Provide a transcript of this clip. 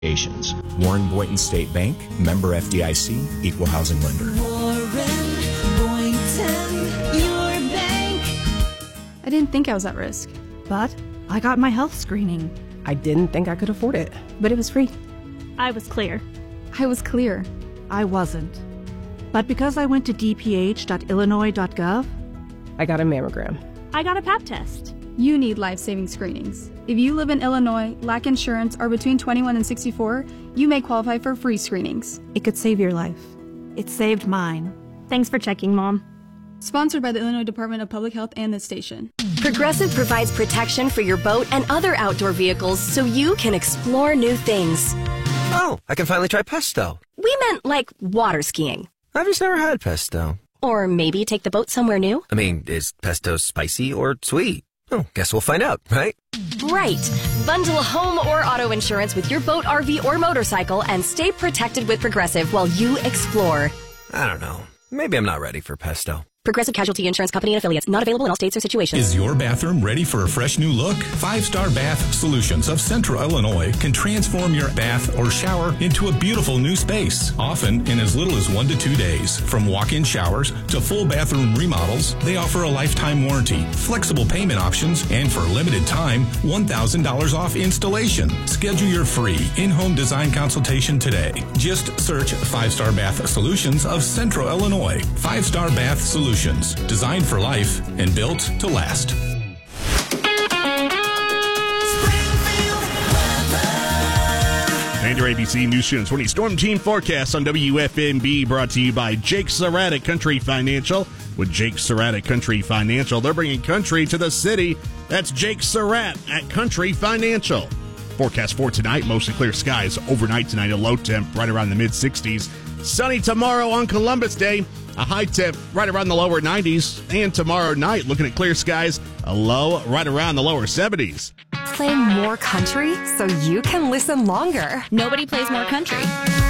Warren Boynton State Bank, member FDIC, equal housing lender. Warren Boynton, your bank. I didn't think I was at risk, but I got my health screening. I didn't think I could afford it, but it was free. I was clear. I was clear. I wasn't. But because I went to dph.illinois.gov, I got a mammogram. I got a pap test. You need life-saving screenings. If you live in Illinois, lack insurance, are between 21 and 64, you may qualify for free screenings. It could save your life. It saved mine. Thanks for checking, Mom. Sponsored by the Illinois Department of Public Health and this station. Progressive provides protection for your boat and other outdoor vehicles so you can explore new things. Oh, I can finally try pesto. We meant like water skiing. I've just never had pesto. Or maybe take the boat somewhere new. I mean, is pesto spicy or sweet? Oh, guess we'll find out, right? Right. Bundle home or auto insurance with your boat, RV, or motorcycle and stay protected with Progressive while you explore. I don't know. Maybe I'm not ready for pesto. Progressive Casualty Insurance Company and Affiliates. Not available in all states or situations. Is your bathroom ready for a fresh new look? 5-Star Bath Solutions of Central Illinois can transform your bath or shower into a beautiful new space, often in as little as 1 to 2 days. From walk-in showers to full bathroom remodels, they offer a lifetime warranty, flexible payment options, and for a limited time, $1,000 off installation. Schedule your free in-home design consultation today. Just search 5-Star Bath Solutions of Central Illinois. 5-Star Bath Solutions. Designed for life and built to last. And your ABC News Channel 20 Storm Team Forecast on WFMB, brought to you by Jake Surratt at Country Financial. With Jake Surratt at Country Financial, they're bringing country to the city. That's Jake Surratt at Country Financial. Forecast for tonight, mostly clear skies. Overnight tonight, a low temp right around the mid-60s. Sunny tomorrow on Columbus Day. A high temp right around the lower 90s. And tomorrow night, looking at clear skies, a low right around the lower 70s. Play more country so you can listen longer. Nobody plays more country.